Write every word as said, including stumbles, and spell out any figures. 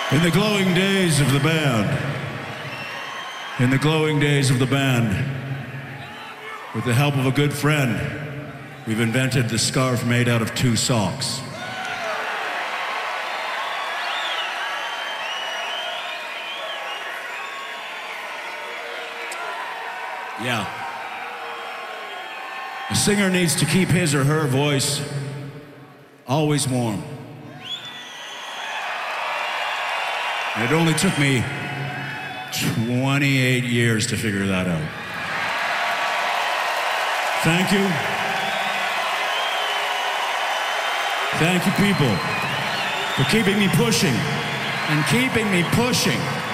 In the glowing days of the band, in the glowing days of the band, with the help of a good friend, we've invented the scarf made out of two socks. Yeah. A singer needs to keep his or her voice always warm. And it only took me twenty-eight years to figure that out. Thank you. Thank you, people, for keeping me pushing and keeping me pushing.